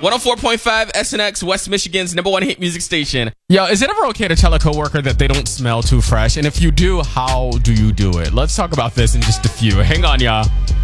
104.5 SNX, West Michigan's number one hit music station. Yo, is it ever okay to tell a coworker that they don't smell too fresh? And if you do, how do you do it? Let's talk about this in just a few. Hang on, y'all.